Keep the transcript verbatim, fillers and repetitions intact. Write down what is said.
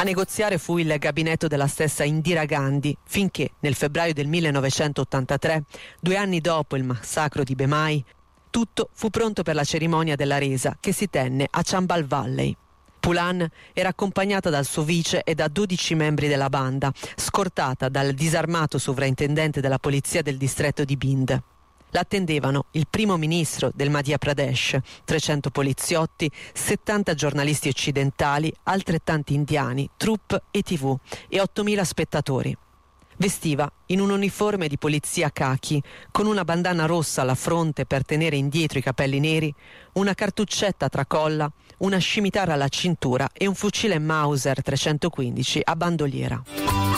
negoziare fu il gabinetto della stessa Indira Gandhi, finché nel febbraio del millenovecentottantatré, due anni dopo il massacro di Bemai, tutto fu pronto per la cerimonia della resa che si tenne a Chambal Valley. Poolan era accompagnata dal suo vice e da dodici membri della banda, scortata dal disarmato sovrintendente della polizia del distretto di Bind. L'attendevano il primo ministro del Madhya Pradesh, trecento poliziotti, settanta giornalisti occidentali, altrettanti indiani, troupe e tivù e ottomila spettatori. Vestiva in un uniforme di polizia khaki, con una bandana rossa alla fronte per tenere indietro i capelli neri, una cartuccetta a tracolla, una scimitarra alla cintura e un fucile Mauser trecentoquindici a bandoliera.